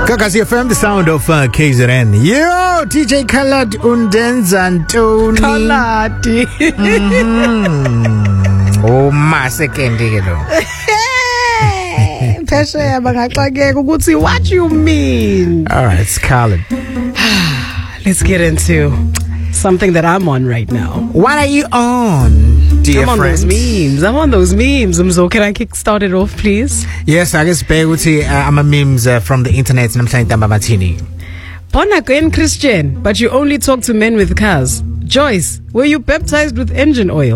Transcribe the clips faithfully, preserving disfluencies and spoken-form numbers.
Gagasi F M, the sound of uh, K Z N. Yo, D J Khaled Undenza Ntoni. Khaled. Mm-hmm. Oh, my second day. Phesheya bangaxakeka ukuthi what you mean? All right, it's Khaled. Let's get into something that I'm on right now. What are you on, dear I'm on friends? those memes. I'm on those memes. So can I kick start it off, please? Yes, I guess Beguti, uh, I'm a memes uh, from the internet, and I'm saying Tamba Martini. Born again Christian, but you only talk to men with cars. Joyce, were you baptized with engine oil?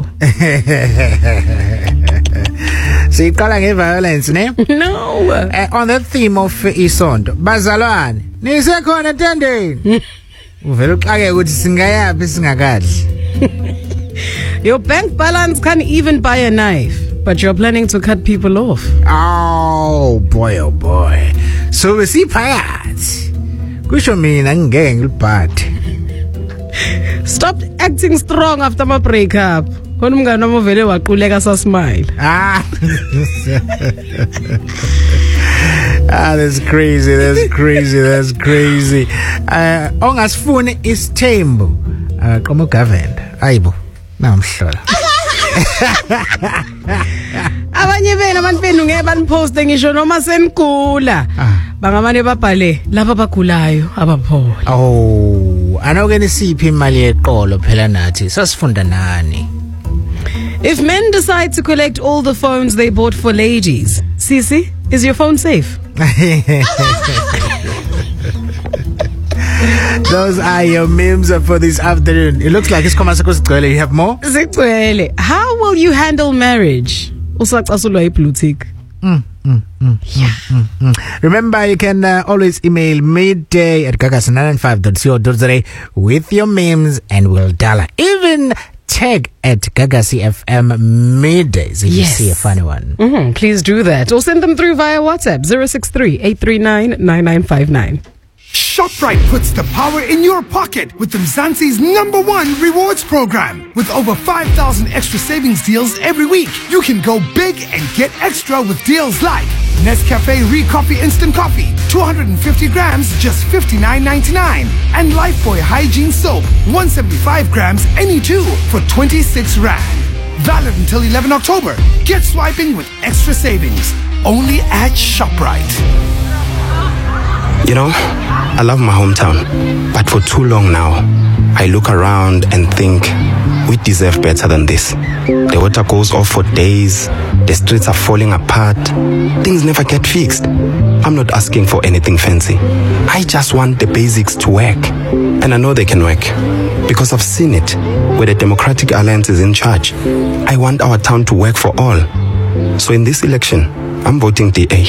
So you call it violence, ne? No. Uh, on the theme of uh, Isondo, Bazalwan, nisekhona tendeni. Uvela uqake ukuthi singayapi singakadli. Your bank balance can't even buy a knife, but you're planning to cut people off. Oh boy, oh boy. So we see phakathi. Kusho mina ngeke ngilibhade. Stop acting strong after my breakup. Khona umngane wami uvele waquleka sa smile. Ah. Ah, that's crazy, that's crazy, that's crazy. Uh, ongasifuni isithembu. Uh, qomo government. Ayibo. Namhlola. Abanye bena abantu ngeke baniposte ngisho noma senigula. Bangamane babhale laba abagulayo abaphola. Oh, anoke nisiphi imali yeqolo phela nathi. Sasifunda nani? If men decide to collect all the phones they bought for ladies, Sisi, is your phone safe? Those are your memes for this afternoon. It looks like it's come as a You have more? How will you handle marriage? Blue tick. Mm, mm, mm, yeah. Mm, mm, mm. Remember, you can uh, always email midday at gagas nine nine five dot co dot za with your memes and we'll dollar. Even tag at Gagasi F M middays if yes. you see a funny one. Mm-hmm. Please do that. Or send them through via WhatsApp zero six three, eight three nine, nine nine five nine. ShopRite puts the power in your pocket with Mzansi's number one rewards program. With over five thousand extra savings deals every week, you can go big and get extra with deals like Nescafe Re-Coffee Instant Coffee, two hundred fifty grams, just fifty-nine ninety-nine. And Lifebuoy Hygiene Soap, one hundred seventy-five grams, any two, for twenty-six rand. Valid until eleventh October. Get swiping with extra savings. Only at ShopRite. You know, I love my hometown, but for too long now, I look around and think we deserve better than this. The water goes off for days, the streets are falling apart, things never get fixed. I'm not asking for anything fancy. I just want the basics to work. And I know they can work, because I've seen it, where the Democratic Alliance is in charge. I want our town to work for all. So in this election, I'm voting D A.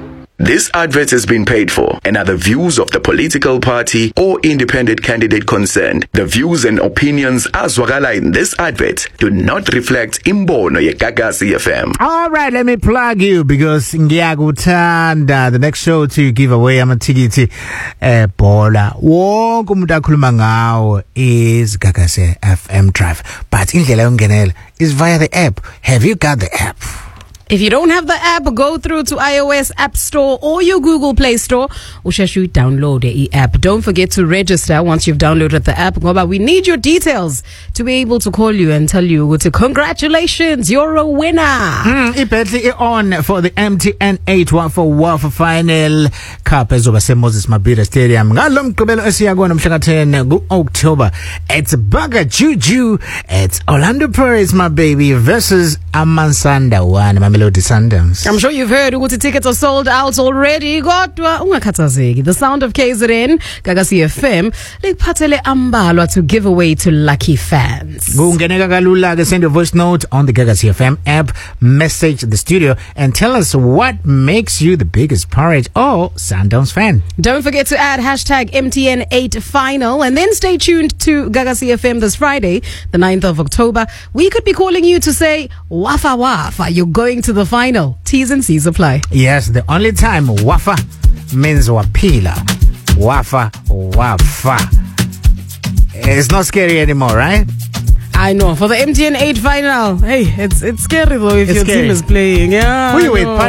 This advert has been paid for and are the views of the political party or independent candidate concerned. The views and opinions azwakala in this advert do not reflect imbono ye Gagasi F M. All right, let me plug you because ngiyakuthanda the next show to give away amatikiti ebhola. Wonke umuntu akhuluma ngawo is Gagasi F M Drive. But indlela yongenela is via the app. Have you got the app? If you don't have the app, go through to iOS App Store or your Google Play Store. Ushashu download the app. Don't forget to register once you've downloaded the app. We need your details to be able to call you and tell you to congratulations, you're a winner. Mm, Ipetli on for the M T N eight one four Wafa Final Cup ezoba se Moses Mabhida Stadium. Ngalo mgqibelo esiyakona mhla ten October. It's Bugger Juju. It's Orlando Pirates, my baby, versus Amansanda one. Sundowns. I'm sure you've heard ukuthi tickets are sold out already. Kodwa ungakhathazeki. The sound of K Z N, Gagasi F M, likuphathele ambalwa to give away to lucky fans. Kungeneka kalula ke, send your voice note on the Gagasi F M app, message the studio and tell us what makes you the biggest Pirate or Sundowns fan. Don't forget to add hashtag M T N eight final and then stay tuned to Gagasi F M this Friday, the ninth of October. We could be calling you to say Wafa Wafa, you're going to the final. T's and C's apply. Yes, the only time Wafa means Wapila. Wafa, Wafa. It's not scary anymore, right? I know. For the M T N eight final, hey, it's it's scary though if it's your scary. team is playing. Yeah. Wait, wait,